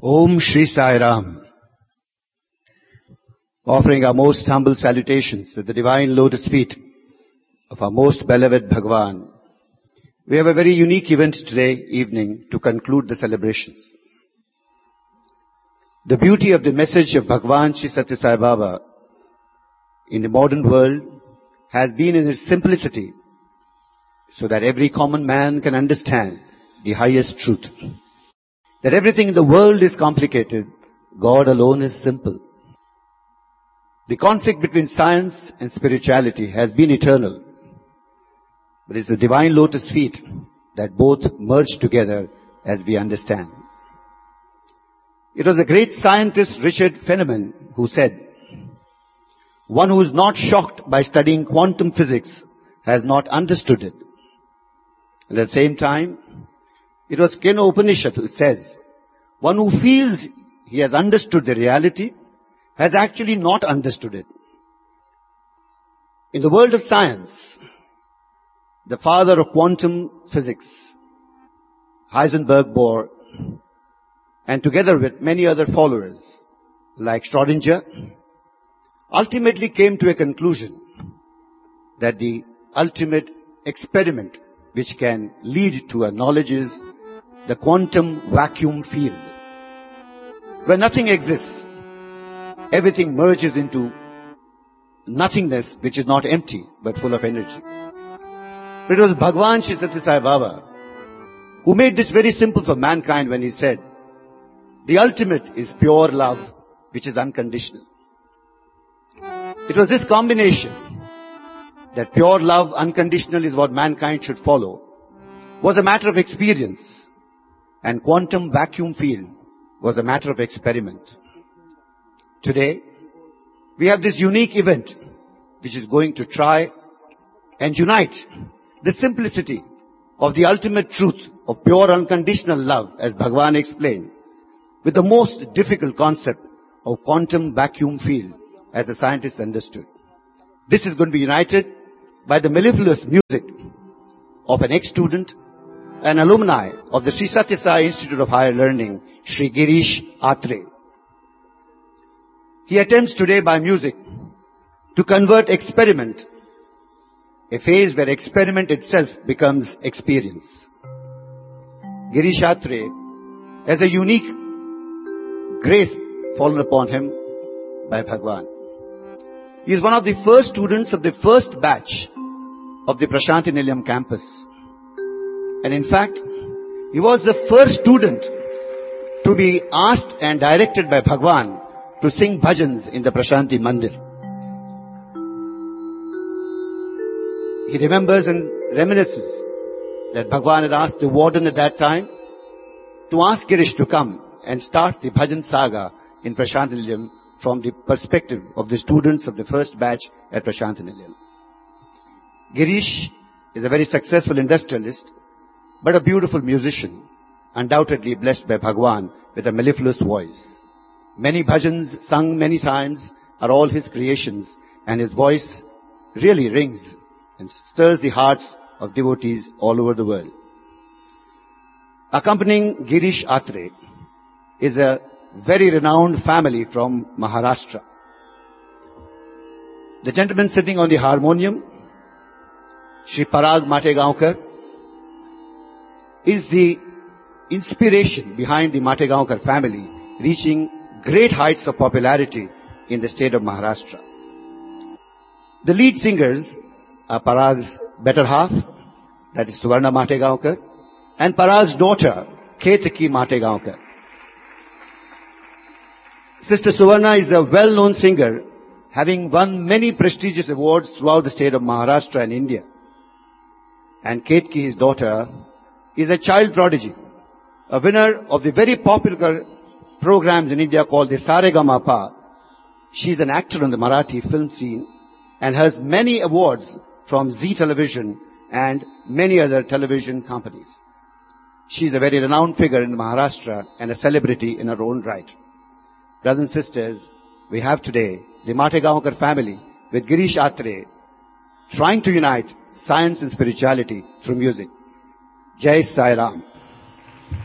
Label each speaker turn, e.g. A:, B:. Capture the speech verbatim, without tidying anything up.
A: Om Shri Sai Ram. Offering our most humble salutations at the divine lotus feet of our most beloved Bhagwan. We have a very unique event today evening to conclude the celebrations. The beauty of the message of Bhagwan Shri Satya Sai Baba in the modern world has been in its simplicity, so that every common man can understand the highest truth. That everything in the world is complicated, God alone is simple. The conflict between science and spirituality has been eternal, but it's the divine lotus feet that both merge together as we understand. It was the great scientist Richard Feynman who said, "One who is not shocked by studying quantum physics has not understood it." At the same time, it was Kena Upanishad who says, "One who feels he has understood the reality has actually not understood it." In the world of science, the father of quantum physics, Heisenberg Bohr, and together with many other followers like Schrödinger, ultimately came to a conclusion that the ultimate experiment which can lead to our knowledge is the quantum vacuum field. Where nothing exists, everything merges into nothingness which is not empty but full of energy. But it was Bhagwan Shri Satya Sai Baba who made this very simple for mankind when he said, the ultimate is pure love which is unconditional. It was this combination, that pure love, unconditional, is what mankind should follow, was a matter of experience, and quantum vacuum field was a matter of experiment. Today, we have this unique event which is going to try and unite the simplicity of the ultimate truth of pure unconditional love, as Bhagwan explained, with the most difficult concept of quantum vacuum field, as the scientists understood. This is going to be united by the mellifluous music of an ex-student, an alumni of the Sri Satya Sai Institute of Higher Learning, Shri Girish Atre. He attempts today by music to convert experiment, a phase where experiment itself becomes experience. Girish Atre has a unique grace fallen upon him by Bhagwan. He is one of the first students of the first batch of the Prashanthi Nilayam campus. And in fact, he was the first student to be asked and directed by Bhagwan to sing bhajans in the Prashanthi Mandir. He remembers and reminisces that Bhagwan had asked the warden at that time to ask Girish to come and start the bhajan saga in Prashanthi Nilayam from the perspective of the students of the first batch at Prashanthi Nilayam. Girish is a very successful industrialist, but a beautiful musician, undoubtedly blessed by Bhagwan with a mellifluous voice. Many bhajans sung many times are all his creations, and his voice really rings and stirs the hearts of devotees all over the world. Accompanying Girish Atre is a very renowned family from Maharashtra. The gentleman sitting on the harmonium, Shri Parag Mategaonkar, is the inspiration behind the Mategaonkar family reaching great heights of popularity in the state of Maharashtra. The lead singers are Parag's better half, that is Suvarna Mategaonkar, and Parag's daughter, Ketaki Mategaonkar. Sister Suvarna is a well-known singer, having won many prestigious awards throughout the state of Maharashtra and India. And Ketki, his daughter, is a child prodigy, a winner of the very popular programs in India called the Saregamapa. She is an actor on the Marathi film scene and has many awards from Zee Television and many other television companies. She is a very renowned figure in Maharashtra and a celebrity in her own right. Brothers and sisters, we have today the Mategaonkar family with Girish Atre trying to unite science and spirituality through music. Jai Sai Ram.